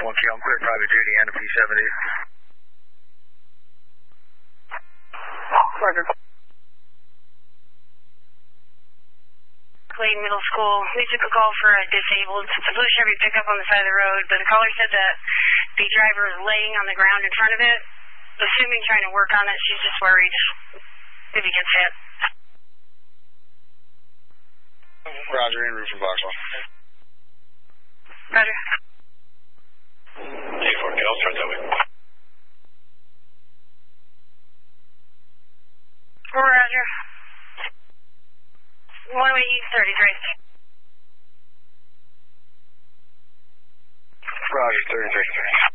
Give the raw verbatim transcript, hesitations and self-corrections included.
one Q, I'm clear private duty and a P seventy. Roger. Clayton Middle School. We took a call for a disabled, it's a blue Chevy pickup on the side of the road, but the caller said that the driver is laying on the ground in front of it, assuming trying to work on it. She's just worried if he gets hit. Roger, in roof from Boxwell. Roger. eight four K, I'll start that way. Roger. one way east thirty-three. Roger, thirty-three.